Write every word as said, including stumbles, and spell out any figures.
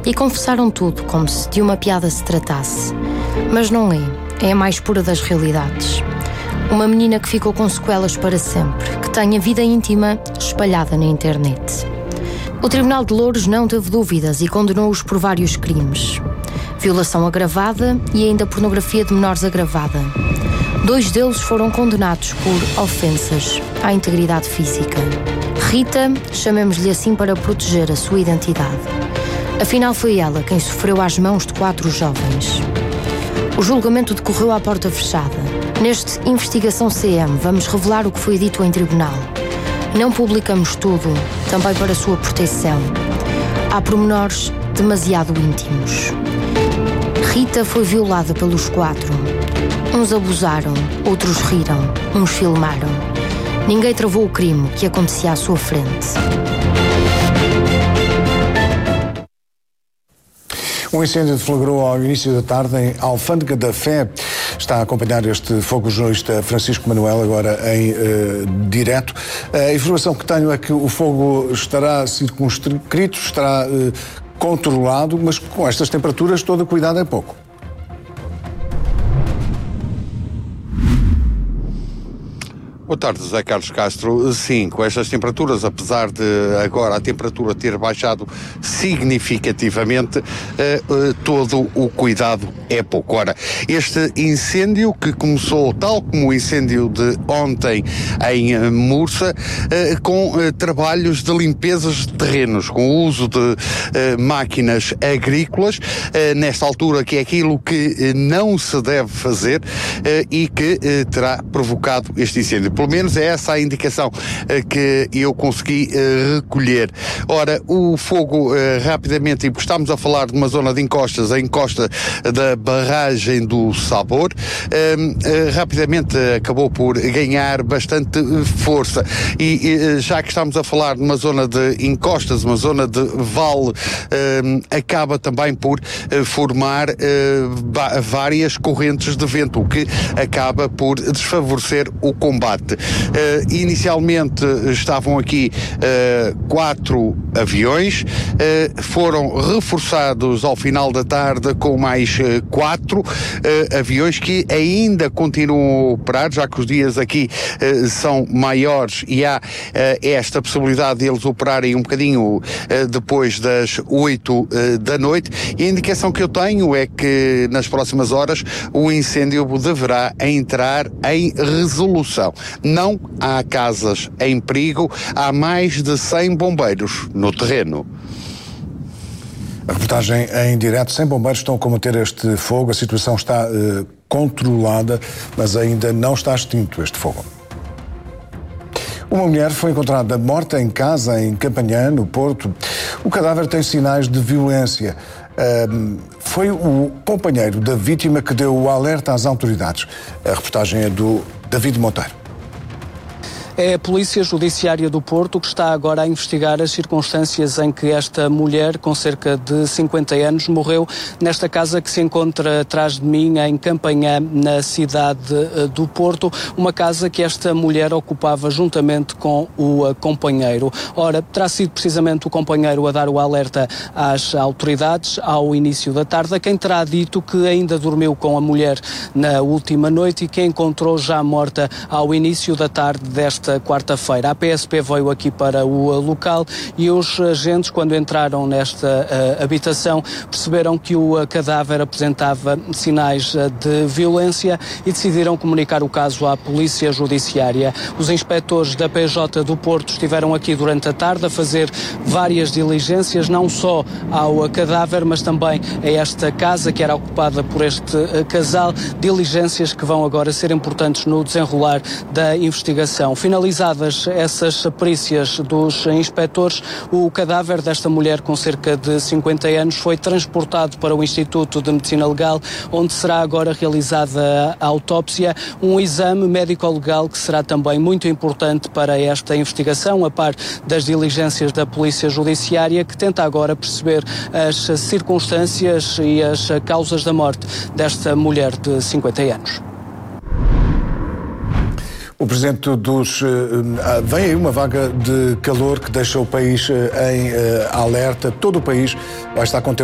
e confessaram tudo como se de uma piada se tratasse. Mas não é, é a mais pura das realidades. Uma menina que ficou com sequelas para sempre, que tem a vida íntima espalhada na internet. O Tribunal de Louros não teve dúvidas e condenou-os por vários crimes. Violação agravada e ainda pornografia de menores agravada. Dois deles foram condenados por ofensas à integridade física. Rita, chamemos-lhe assim para proteger a sua identidade. Afinal, foi ela quem sofreu às mãos de quatro jovens. O julgamento decorreu à porta fechada. Neste Investigação C M, vamos revelar o que foi dito em tribunal. Não publicamos tudo, também para sua proteção. Há pormenores demasiado íntimos. Rita foi violada pelos quatro. Uns abusaram, outros riram, uns filmaram. Ninguém travou o crime que acontecia à sua frente. Um incêndio deflagrou ao início da tarde em Alfândega da Fé. Está a acompanhar este fogo o jornalista Francisco Manuel, agora em uh, direto. A informação que tenho é que o fogo estará circunscrito, estará uh, controlado, mas com estas temperaturas todo cuidado é pouco. Boa tarde, José Carlos Castro. Sim, com estas temperaturas, apesar de agora a temperatura ter baixado significativamente, eh, eh, todo o cuidado é pouco. Ora, este incêndio que começou, tal como o incêndio de ontem em eh, Mursa, eh, com eh, trabalhos de limpezas de terrenos, com o uso de eh, máquinas agrícolas, eh, nesta altura, que é aquilo que eh, não se deve fazer eh, e que eh, terá provocado este incêndio. Pelo menos é essa a indicação uh, que eu consegui uh, recolher. Ora, o fogo uh, rapidamente, e porque estamos a falar de uma zona de encostas, a encosta da barragem do Sabor, uh, uh, rapidamente acabou por ganhar bastante uh, força. E uh, já que estamos a falar de uma zona de encostas, uma zona de vale, uh, acaba também por uh, formar uh, várias correntes de vento, o que acaba por desfavorecer o combate. Uh, inicialmente estavam aqui uh, quatro aviões, uh, foram reforçados ao final da tarde com mais uh, quatro uh, aviões que ainda continuam a operar, já que os dias aqui uh, são maiores e há uh, esta possibilidade de eles operarem um bocadinho uh, depois das oito uh, da noite. E a indicação que eu tenho é que nas próximas horas o incêndio deverá entrar em resolução. Não há casas em perigo, há mais de cem bombeiros no terreno. A reportagem em direto, cem bombeiros estão a combater este fogo, a situação está uh, controlada, mas ainda não está extinto este fogo. Uma mulher foi encontrada morta em casa em Campanhã, no Porto. O cadáver tem sinais de violência. Uh, foi o companheiro da vítima que deu o alerta às autoridades. A reportagem é do David Monteiro. É a Polícia Judiciária do Porto que está agora a investigar as circunstâncias em que esta mulher, com cerca de cinquenta anos, morreu nesta casa que se encontra atrás de mim, em Campanhã, na cidade do Porto. Uma casa que esta mulher ocupava juntamente com o companheiro. Ora, terá sido precisamente o companheiro a dar o alerta às autoridades ao início da tarde, a quem terá dito que ainda dormiu com a mulher na última noite e que a encontrou já morta ao início da tarde desta quarta-feira. A P S P veio aqui para o local e os agentes, quando entraram nesta uh, habitação, perceberam que o uh, cadáver apresentava sinais uh, de violência e decidiram comunicar o caso à Polícia Judiciária. Os inspectores da P J do Porto estiveram aqui durante a tarde a fazer várias diligências, não só ao uh, cadáver, mas também a esta casa que era ocupada por este uh, casal, diligências que vão agora ser importantes no desenrolar da investigação. Finalizadas essas perícias dos inspectores, o cadáver desta mulher com cerca de cinquenta anos foi transportado para o Instituto de Medicina Legal, onde será agora realizada a autópsia, um exame médico-legal que será também muito importante para esta investigação, a par das diligências da Polícia Judiciária, que tenta agora perceber as circunstâncias e as causas da morte desta mulher de cinquenta anos. O Presidente dos... Uh, vem aí uma vaga de calor que deixa o país uh, em uh, alerta. Todo o país vai estar contemplado